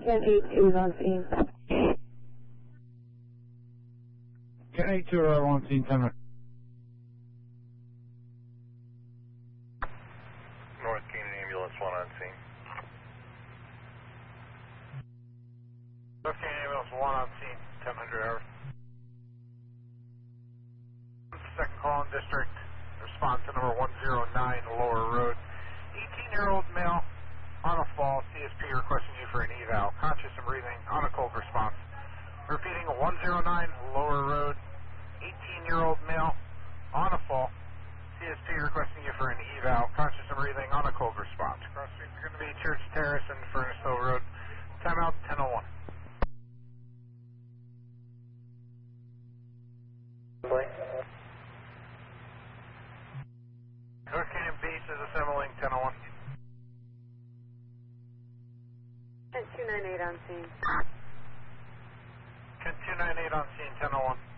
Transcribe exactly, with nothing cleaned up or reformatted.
Kent eight two is on scene. Kent eight two are on scene, ten minutes. North Canaan Ambulance one on scene. North Canaan Ambulance one on scene, ten hundred hours. Second call in district, response to number one zero nine Lower Road. eighteen year old male on a fall, C S P requesting you for an eval, conscious and breathing, on a cold response. Repeating, one zero nine Lower Road, eighteen year old male on a fall, C S P requesting you for an eval, conscious and breathing, on a cold response. Cross streets are going to be Church Terrace and Furnace Hill Road. Timeout ten oh one. North Canyon Beach is assembling ten oh one. Kent two nine eight on scene. Kent two nine eight on scene, ten oh one.